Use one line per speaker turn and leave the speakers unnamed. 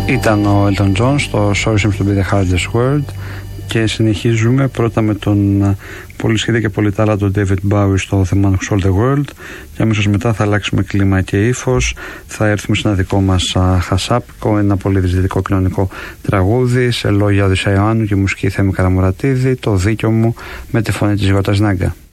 Ήταν ο Elton John στο Sorry Seems to be the Hardest Word και συνεχίζουμε πρώτα με τον πολύ σχέδιο και πολύ τάλαντο David Bowie στο The Man Who Sold the World και αμέσως μετά θα αλλάξουμε κλίμα και ύφος, θα έρθουμε σε ένα δικό μας χασάπικο, ένα πολύ διζητικό κοινωνικό τραγούδι σε λόγια Οδυσσέα Ιωάννου και μουσική Θέμη Καραμουρατίδη, το δίκιο μου με τη φωνή της Γιώτας Νάγκα.